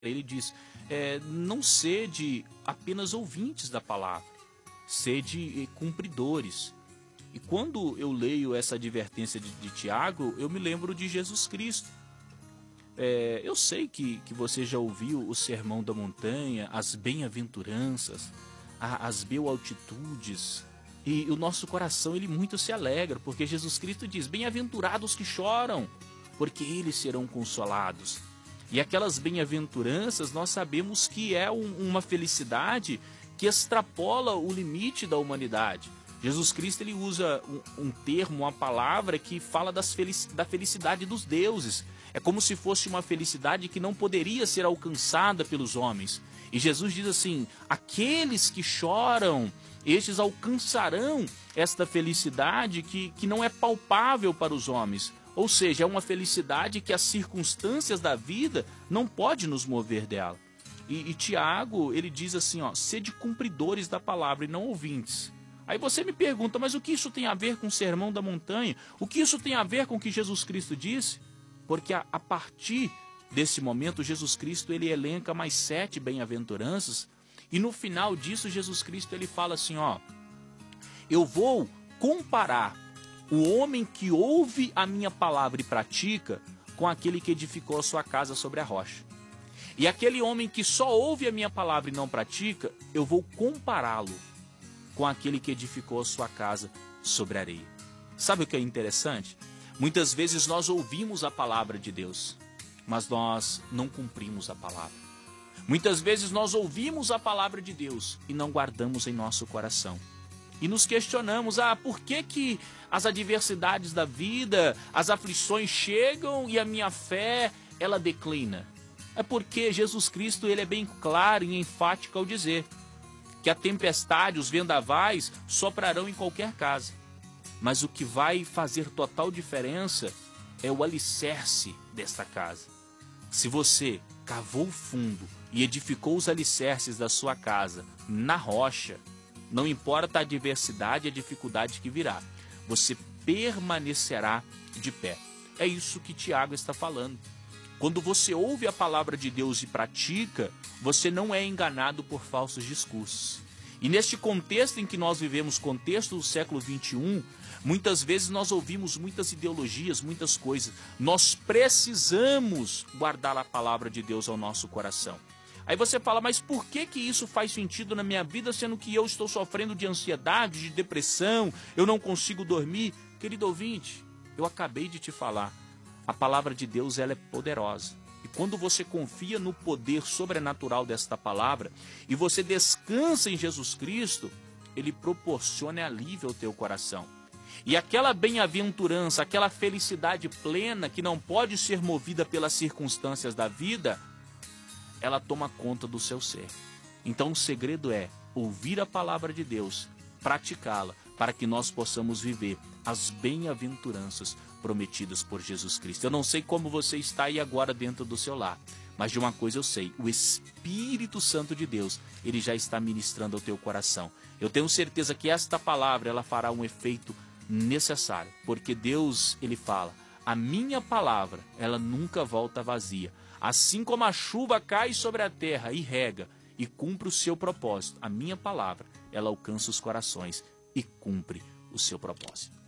Ele diz, não sede apenas ouvintes da palavra, sede cumpridores. E quando eu leio essa advertência de Tiago, eu me lembro de Jesus Cristo. Eu sei que você já ouviu o Sermão da Montanha, as bem-aventuranças, as beatitudes, e o nosso coração ele muito se alegra, porque Jesus Cristo diz, bem-aventurados que choram, porque eles serão consolados. E aquelas bem-aventuranças nós sabemos que é uma felicidade que extrapola o limite da humanidade. Jesus Cristo ele usa um termo, uma palavra que fala da felicidade dos deuses. É como se fosse uma felicidade que não poderia ser alcançada pelos homens. E Jesus diz assim, aqueles que choram, estes alcançarão esta felicidade que não é palpável para os homens. Ou seja, é uma felicidade que as circunstâncias da vida não podem nos mover dela. E Tiago, ele diz assim, sede cumpridores da palavra e não ouvintes. Aí você me pergunta, mas o que isso tem a ver com o Sermão da Montanha? O que isso tem a ver com o que Jesus Cristo disse? Porque a partir desse momento, Jesus Cristo ele elenca mais 7 bem-aventuranças. E no final disso, Jesus Cristo ele fala assim, eu vou comparar o homem que ouve a minha palavra e pratica com aquele que edificou a sua casa sobre a rocha. E aquele homem que só ouve a minha palavra e não pratica, eu vou compará-lo com aquele que edificou a sua casa sobre a areia. Sabe o que é interessante? Muitas vezes nós ouvimos a palavra de Deus, mas nós não cumprimos a palavra. Muitas vezes nós ouvimos a palavra de Deus e não guardamos em nosso coração. E nos questionamos, por que as adversidades da vida, as aflições chegam e a minha fé, ela declina? É porque Jesus Cristo ele é bem claro e enfático ao dizer que a tempestade, os vendavais soprarão em qualquer casa. Mas o que vai fazer total diferença é o alicerce desta casa. Se você cavou fundo e edificou os alicerces da sua casa na rocha, não importa a adversidade e a dificuldade que virá, você permanecerá de pé. É isso que Tiago está falando. Quando você ouve a palavra de Deus e pratica, você não é enganado por falsos discursos. E neste contexto em que nós vivemos, contexto do século XXI, muitas vezes nós ouvimos muitas ideologias, muitas coisas. Nós precisamos guardar a palavra de Deus ao nosso coração. Aí você fala, mas por que isso faz sentido na minha vida, sendo que eu estou sofrendo de ansiedade, de depressão, eu não consigo dormir? Querido ouvinte, eu acabei de te falar, a palavra de Deus ela é poderosa. E quando você confia no poder sobrenatural desta palavra e você descansa em Jesus Cristo, ele proporciona alívio ao teu coração. E aquela bem-aventurança, aquela felicidade plena que não pode ser movida pelas circunstâncias da vida, ela toma conta do seu ser. Então o segredo é ouvir a palavra de Deus, praticá-la, para que nós possamos viver as bem-aventuranças prometidas por Jesus Cristo. Eu não sei como você está aí agora dentro do seu lar, mas de uma coisa eu sei, o Espírito Santo de Deus, ele já está ministrando ao teu coração. Eu tenho certeza que esta palavra, ela fará um efeito necessário, porque Deus, ele fala, a minha palavra, ela nunca volta vazia. Assim como a chuva cai sobre a terra e rega e cumpre o seu propósito, a minha palavra, ela alcança os corações e cumpre o seu propósito.